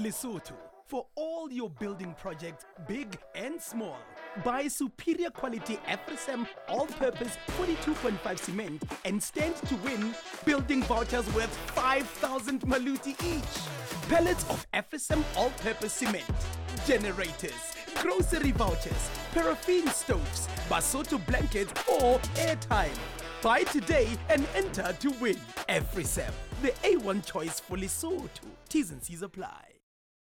Lesotho. For all your building projects, big and small, buy superior quality FSM all-purpose 42.5 cement and stand to win building vouchers worth 5,000 maluti each. Pallets of FSM all-purpose cement, generators, grocery vouchers, paraffin stoves, Basotho blankets or airtime. Buy today and enter to win. FSM, the A1 choice for Lesotho. T's and C's apply.